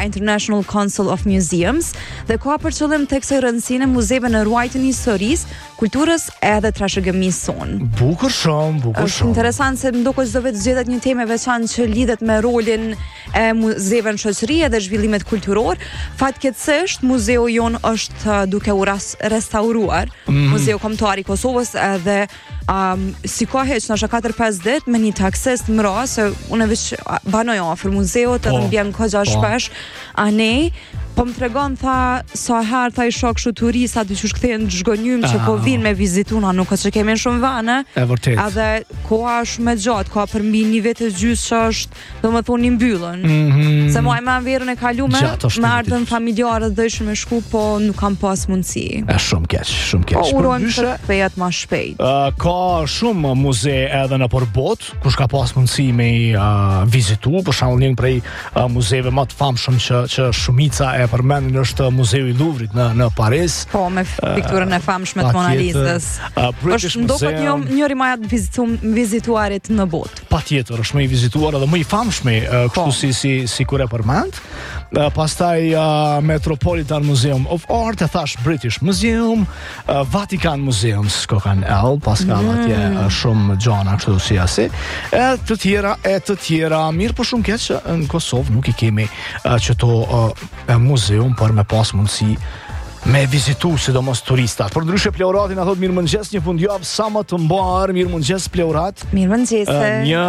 International Council of Museums dhe ka për qëllim të kësaj rëndësine muzeve në ruajtjen e historisë, kulturës edhe trashëgimisë sonë. Bukur shumë, bukur Është shumë. interesant se më duket çdo vit zgjedhet një temë e veçantë që lidhet me rolin e muzeve në shoqëri dhe zhvillimet kulturor. Fatkeqësisht muzeu jon është duke u restauruar, Muzeu Kombëtar i Kosovës edhe si ka heq në 4-5 ditë me një të akses të mëra se unë veç banoj afër muzeut edhe më bjen këgja shpesh anej. Po më tregon tha sa herë tha i shok kështu turista dyqysh kthehen zhgënjym që po vinë me vizituna, nuk është që kemi shumë vane. E vërtet. Edhe koha është shumë e gjatë, ka për mbi një vit e gjysmë që është, domethënë i mbyllën. Se mua më verën e kalume, me ardhën familjarë dhe ishin me shku, po nuk kam pas mundësi. Është shumë keq, shumë keq. Po urojmë të kthehet më shpejt. Ka shumë muze edhe në përbot, kush ka pas mundësi me vizitu, për shembull një prej muzeve më të famshëm që shumica e përmendin është Muzeu i Louvrit në Paris. Po, me pikturën e famshme të Mona Lisës. British Museum. Është njëri më vizituarit në botë. Patjetër, është më i vizituar edhe më i famshëm, kështu si kur e përmend. Pastaj Metropolitan Museum of Art, e thash British Museum, Vatican Museum, s'ko kanë L, pas ka atje shumë gjana kështu si asi. E të tjera, mirë po shumë keq që në Kosovë nuk i kemi qëto muzeum për me pas mundësi me vizitu sidomos turistat. Por ndryshe Pleurati na thot mirëmëngjes, një fundjavë sa më të mbar, mirëmëngjes Pleurat. Mirëmëngjes. Një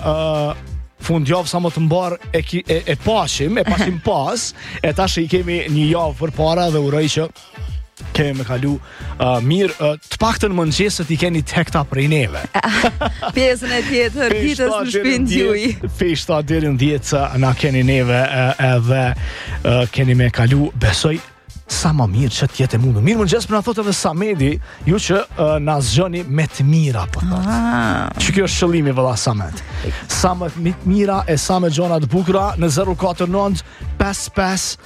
fundjavë sa më të mbar e pasim pas, e tash i kemi një javë përpara dhe uroj që kemi me kalu mirë, të paktën mëngjeset i keni tek ta prej neve. Pjesën e tjetër, ditës në shpinë t'juj. Feshta deri në 10 na keni neve edhe keni me kalu, besoj, sa më mirë që t'jetë e mundu. Mirë mëngjes për na thot edhe Samedi, ju që na zgjoni me të mira, po thot. Që kjo është qëllimi vëlla Samet. Sa më të mira e sa me gjona të bukura në 049 55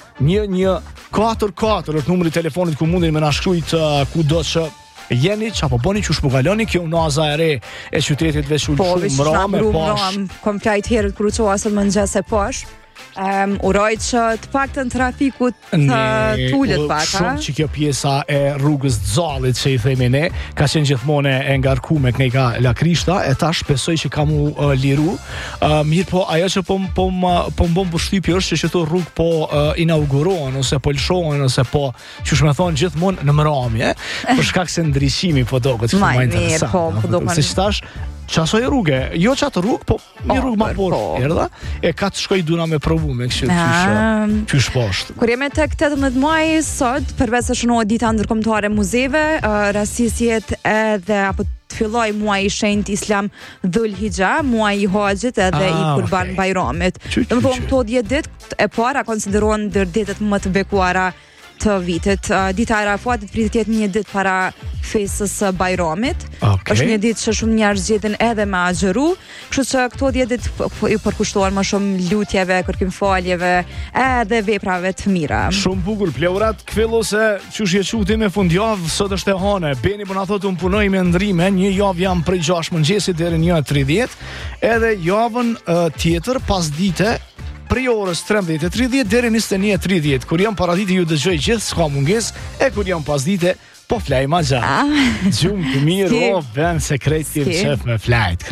1144 është numri i telefonit ku mundeni me na shkruajt kudo që jeni, që apo bëni që shpugaloni, kjo unaza e re e qytetit veç shumë mrame, posh. Kom fjajt herët kur qoa sot mëngjes e posh. Uroj që të paktën trafikut të tullet pak. Shumë që kjo pjesa e rrugës Zallit që i themi ne, ka qenë gjithmonë e ngarkuar me Knejka Lakrishta, e tash besoj që kam u liru. Mirë po, ajo që po më përshtypje është që këto rrugë po inaugurohen ose po lëshohen ose po, që shme thonë gjithmonë në mramje, për shkak se ndryshimi po doket shumë më interesant. Se që tash qasoj rrugë, jo qatë rrugë, po një rrugë ma erdha, e ka të shkoj duna me provu me kështë qysh poshtë. Kur jemi tek 18 muaj sot, përveç se shënohet dita ndërkombëtare muzeve, rastisjet edhe apo të filloj muaj i shenjtë Islam Dhul Hijja, muaj i Haxhit edhe i Kurban Bajramit. Domethënë këto 10 ditë e para konsiderohen ndër ditët më të bekuara të vitit. Dita e Arafatit pritet të jetë një ditë para festës së Bajramit. Është një ditë që shumë njerëz zgjedhin edhe me agjëru, kështu që këto 10 ditë i përkushtohen më shumë lutjeve, kërkimfaljeve edhe veprave të mira. Shumë bukur Pleurat, kfillu se qysh je quti me fundjavë, sot është e hane. Beni po na thotë un punoj me ndrime, një javë jam prej 6 mëngjesit deri në 1:30, edhe javën tjetër pasdite prej orës 13:30 deri në 21:30. Kur jam paradite ju dëgjoj gjithë, s'ka mungesë, e kur jam pasdite po flaj ma gjatë. Gjumë të mirë, vend se krejt kim qef me flajt,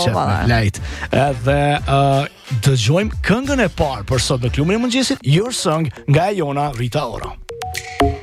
Edhe dëgjojmë këngën e parë për sot në klubin e mëngjesit, Your Song nga Jona Rita Ora.